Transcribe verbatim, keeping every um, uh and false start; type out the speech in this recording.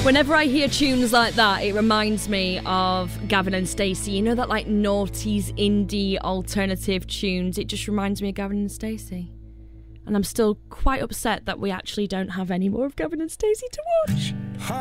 Whenever I hear tunes like that, it reminds me of Gavin and Stacey. You know that like noughties indie alternative tunes? It just reminds me of Gavin and Stacey. And I'm still quite upset that we actually don't have any more of Gavin and Stacey to watch.